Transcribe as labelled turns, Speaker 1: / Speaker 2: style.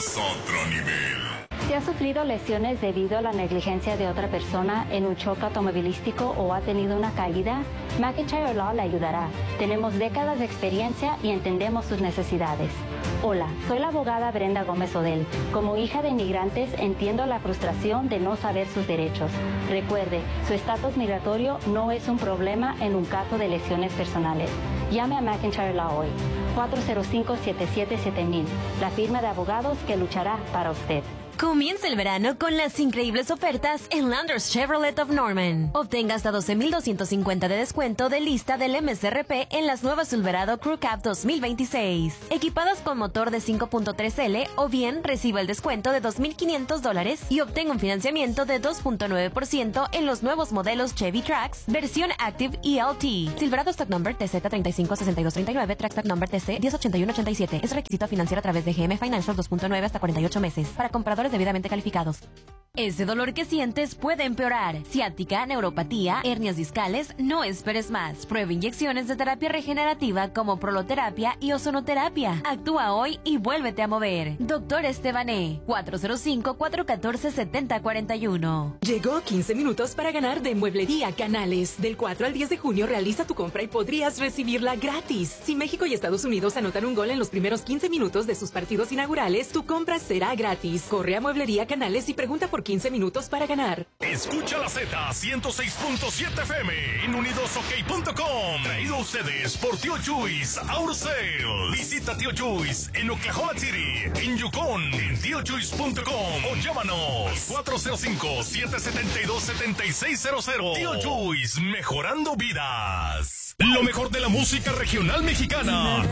Speaker 1: es otro nivel.
Speaker 2: Si ha sufrido lesiones debido a la negligencia de otra persona en un choque automovilístico o ha tenido una caída, McIntyre Law le ayudará. Tenemos décadas de experiencia y entendemos sus necesidades. Hola, soy la abogada Brenda Gómez Odell. Como hija de inmigrantes, entiendo la frustración de no saber sus derechos. Recuerde, su estatus migratorio no es un problema en un caso de lesiones personales. Llame a McIntyre Law hoy. 405-777000, la firma de abogados que luchará para usted.
Speaker 3: Comienza el verano con las increíbles ofertas en Landers Chevrolet of Norman. Obtenga hasta $12,250 de descuento de lista del MSRP en las nuevas Silverado Crew Cab 2026. Equipadas con motor de 5.3L o bien reciba el descuento de $2,500 y obtenga un financiamiento de 2.9% en los nuevos modelos Chevy Trax, versión Active ELT. Silverado Stock Number TZ356239, Trax Stock Number TC 108187. Es requisito financiar a través de GM Financial 2.9 hasta 48 meses. Para compradores debidamente calificados. Ese dolor que sientes puede empeorar. Ciática, neuropatía, hernias discales, no esperes más. Prueba inyecciones de terapia regenerativa como proloterapia y ozonoterapia. Actúa hoy y vuélvete a mover. Doctor Estebané, 405-414-7041.
Speaker 4: Llegó 15 minutos para ganar de Mueblería Canales. Del 4 al 10 de junio realiza tu compra y podrías recibirla gratis. Si México y Estados Unidos anotan un gol en los primeros 15 minutos de sus partidos inaugurales, tu compra será gratis. Corre a Mueblería Canales y pregunta por 15 minutos para ganar.
Speaker 1: Escucha la Z 106.7 FM en unidosok.com. Traído a ustedes por Tío Chuys Auto Sale. Visita Tío Chuys en Oklahoma City, en Yukon, en tiochuys.com o llámanos 405-772-7600. Tío Chuys, mejorando vidas. Lo mejor de la música regional mexicana,